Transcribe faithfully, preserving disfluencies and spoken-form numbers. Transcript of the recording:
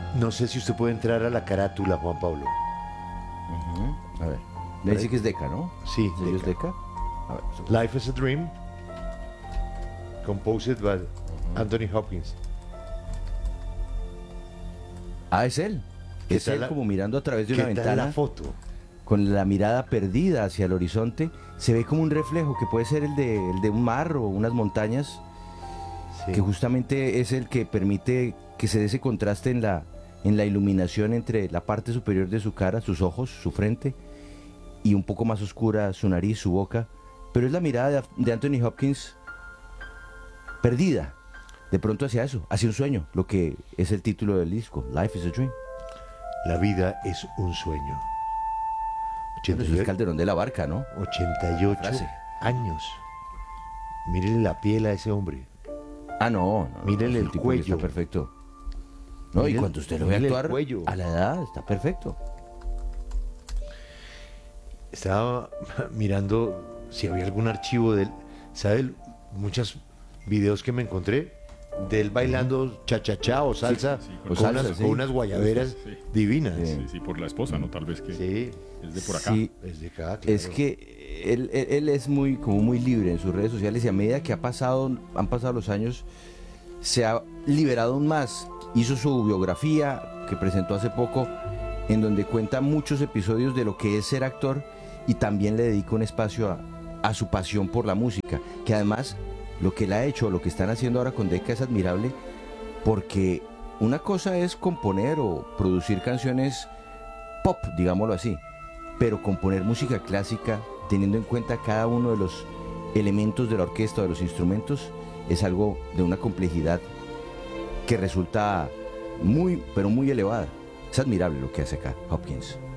No sé si usted puede entrar a la carátula, Juan Pablo. Uh-huh. A ver. Me dice que es Decca, ¿no? Sí, ¿Sello es Decca. Decca? A ver, eso- Life is a Dream, composed by Anthony Hopkins. Ah, es él. ¿Qué Es tal él la- como mirando a través de ¿Qué una tal ventana. la foto? Con la mirada perdida hacia el horizonte, se ve como un reflejo que puede ser el de, el de un mar o unas montañas, Sí. que justamente es el que permite que se dé ese contraste en la, en la iluminación entre la parte superior de su cara, sus ojos, su frente, y un poco más oscura su nariz, su boca. Pero es la mirada de, de Anthony Hopkins perdida, de pronto hacia eso, hacia un sueño, lo que es el título del disco, Life is a Dream. La vida es un sueño. Bueno, eso es Calderón de la Barca, ¿no? ochenta y ocho Frase. años. Mírele la piel a ese hombre. Ah, no, no. Mírele es un el tipo que cuello. Está perfecto. No, y Mire- cuando usted lo ve mire el actuar cuello. a la edad, está perfecto. Estaba mirando si había algún archivo de él. ¿Sabe? Muchos videos que me encontré de él bailando cha-cha-cha o salsa, sí, con, con salsa, unas, sí. con unas guayaberas Sí. divinas. Sí. Sí, sí, por la esposa, ¿no? Tal vez que Sí, es de por acá. Sí, es de acá, claro. es que él, él- él es muy, como muy libre en sus redes sociales y a medida que ha pasado, han pasado los años, se ha liberado aún más. Hizo su biografía que presentó hace poco, en donde cuenta muchos episodios de lo que es ser actor y también le dedica un espacio a, a su pasión por la música, que además lo que él ha hecho, lo que están haciendo ahora con Decca es admirable, porque una cosa es componer o producir canciones pop, digámoslo así, pero componer música clásica teniendo en cuenta cada uno de los elementos de la orquesta o de los instrumentos es algo de una complejidad que resulta muy, pero muy elevada. Es admirable lo que hace acá Hopkins.